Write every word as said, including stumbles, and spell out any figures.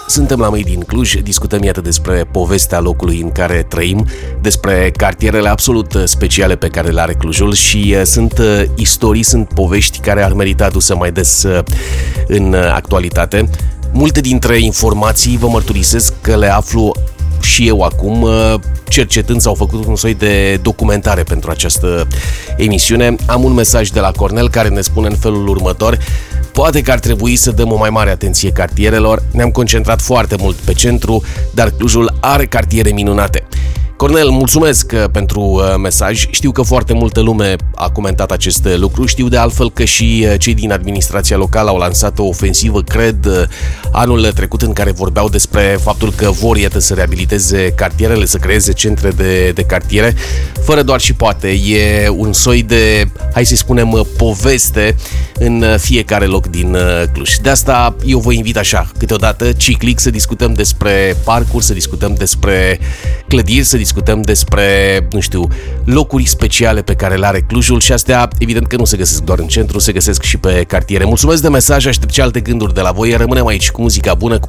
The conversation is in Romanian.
Suntem la Made in Cluj, discutăm iată despre povestea locului în care trăim, despre cartierele absolut speciale pe care le are Clujul și sunt istorii, sunt povești care ar merita aduse mai des în actualitate. Multe dintre informații vă mărturisesc că le aflu și eu acum, cercetând sau făcut un soi de documentare pentru această emisiune. Am un mesaj de la Cornel care ne spune în felul următor: poate că ar trebui să dăm o mai mare atenție cartierelor, ne-am concentrat foarte mult pe centru, dar Clujul are cartiere minunate. Cornel, mulțumesc pentru mesaj. Știu că foarte multă lume a comentat acest lucru. Știu de altfel că și cei din administrația locală au lansat o ofensivă, cred, anul trecut, în care vorbeau despre faptul că vor, iată, să reabiliteze cartierele, să creeze centre de, de cartiere, fără doar și poate. E un soi de, hai să spunem, poveste în fiecare loc din Cluj. De asta eu vă invit așa, câteodată, ciclic, să discutăm despre parcuri, să discutăm despre clădiri, să discutăm despre, nu știu, locuri speciale pe care le are Clujul și astea, evident că nu se găsesc doar în centru, se găsesc și pe cartiere. Mulțumesc de mesaj, aștept și alte gânduri de la voi, rămânem aici cu muzica bună, cu